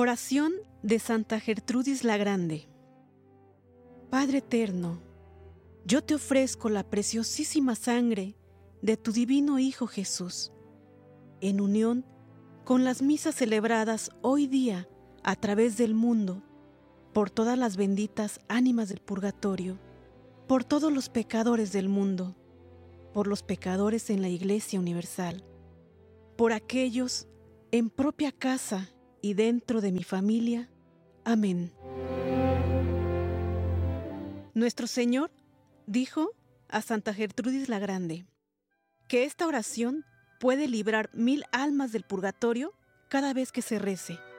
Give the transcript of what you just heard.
Oración de Santa Gertrudis la Grande. Padre eterno, yo te ofrezco la preciosísima sangre de tu divino Hijo Jesús, en unión con las misas celebradas hoy día a través del mundo, por todas las benditas ánimas del purgatorio, por todos los pecadores del mundo, por los pecadores en la Iglesia Universal, por aquellos en propia casa y dentro de mi familia. Amén. Nuestro Señor dijo a Santa Gertrudis la Grande que esta oración puede librar 1000 almas del purgatorio cada vez que se rece.